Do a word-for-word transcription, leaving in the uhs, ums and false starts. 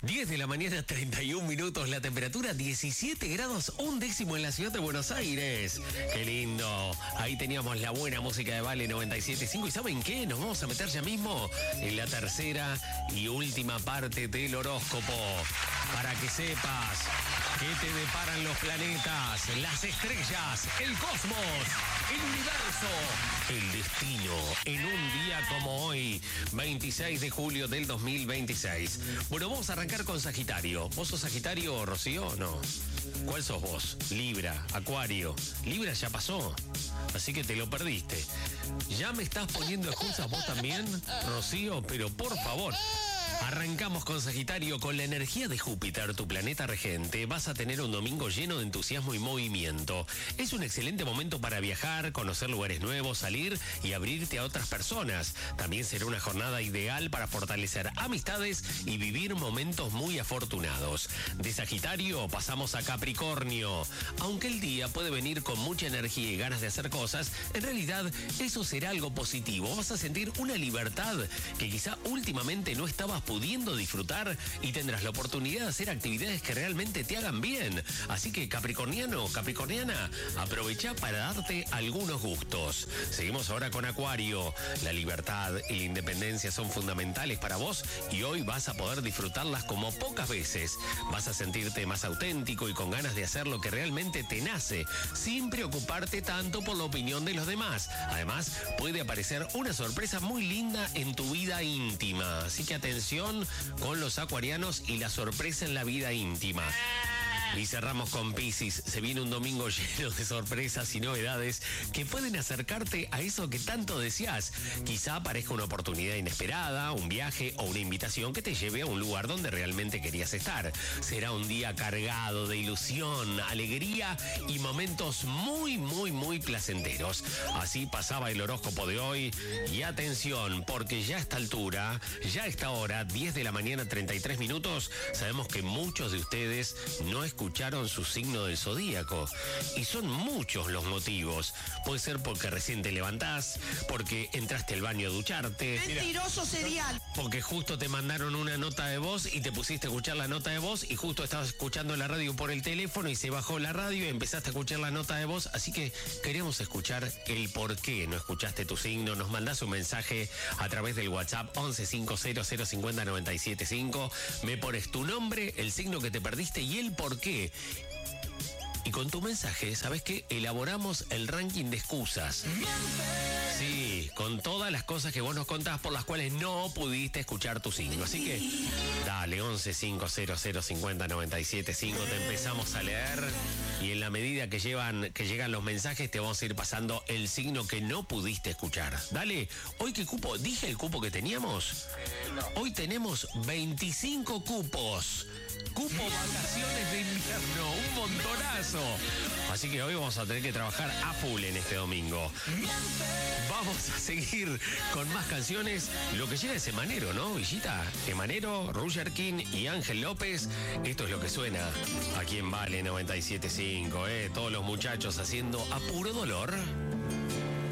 diez de la mañana, treinta y un minutos, la temperatura diecisiete grados, un décimo en la ciudad de Buenos Aires. ¡Qué lindo! Ahí teníamos la buena música de Vale noventa y siete punto cinco. ¿Y saben qué? Nos vamos a meter ya mismo en la tercera y última parte del horóscopo. Para que sepas qué te deparan los planetas, las estrellas, el cosmos, el universo, el destino, en un día como hoy, veintiséis de julio del dos mil veintiséis. Bueno, vamos a arrancar con Sagitario. ¿Vos sos Sagitario, Rocío? No. ¿Cuál sos vos? Libra, Acuario. Libra ya pasó, así que te lo perdiste. ¿Ya me estás poniendo excusas vos también, Rocío? Pero por favor. Arrancamos con Sagitario, con la energía de Júpiter, tu planeta regente. Vas a tener un domingo lleno de entusiasmo y movimiento. Es un excelente momento para viajar, conocer lugares nuevos, salir y abrirte a otras personas. También será una jornada ideal para fortalecer amistades y vivir momentos muy afortunados. De Sagitario pasamos a Capricornio. Aunque el día puede venir con mucha energía y ganas de hacer cosas, en realidad eso será algo positivo. Vas a sentir una libertad que quizá últimamente no estabas pudiendo disfrutar y tendrás la oportunidad de hacer actividades que realmente te hagan bien. Así que Capricorniano, Capricorniana, aprovecha para darte algunos gustos. Seguimos ahora con Acuario. La libertad y la independencia son fundamentales para vos y hoy vas a poder disfrutarlas como pocas veces. Vas a sentirte más auténtico y con ganas de hacer lo que realmente te nace, sin preocuparte tanto por la opinión de los demás. Además, puede aparecer una sorpresa muy linda en tu vida íntima. Así que atención con los acuarianos y la sorpresa en la vida íntima. Y cerramos con Piscis. Se viene un domingo lleno de sorpresas y novedades que pueden acercarte a eso que tanto deseas. Quizá aparezca una oportunidad inesperada, un viaje o una invitación que te lleve a un lugar donde realmente querías estar. Será un día cargado de ilusión, alegría y momentos muy, muy, muy placenteros. Así pasaba el horóscopo de hoy. Y atención, porque ya a esta altura, ya a esta hora, diez de la mañana, treinta y tres minutos, sabemos que muchos de ustedes no escuchan escucharon su signo del zodíaco. Y son muchos los motivos. Puede ser porque recién te levantás, porque entraste al baño a ducharte. Mentiroso serial. Porque justo te mandaron una nota de voz y te pusiste a escuchar la nota de voz y justo estabas escuchando la radio por el teléfono y se bajó la radio y empezaste a escuchar la nota de voz. Así que queremos escuchar el por qué no escuchaste tu signo. Nos mandás un mensaje a través del WhatsApp once cinco cero cero cincuenta noventa y siete cinco. Me pones tu nombre, el signo que te perdiste y el por qué. Y con tu mensaje, ¿sabes qué? Elaboramos el ranking de excusas. Sí, con todas las cosas que vos nos contás por las cuales no pudiste escuchar tu signo. Así que dale, once cinco cero cero cincuenta noventa y siete cinco, te empezamos a leer. Y en la medida que, llevan, que llegan los mensajes, te vamos a ir pasando el signo que no pudiste escuchar. Dale, ¿hoy qué cupo? ¿Dije el cupo que teníamos? Eh, no. Hoy tenemos veinticinco cupos. Cupo vacaciones de invierno, un montonazo. Así que hoy vamos a tener que trabajar a full en este domingo. Vamos a seguir con más canciones. Lo que llega es Emanero, ¿no, Villita? Emanero, Roger King y Ángel López. Esto es lo que suena aquí en Vale noventa y siete punto cinco, ¿eh? Todos los muchachos haciendo a puro dolor.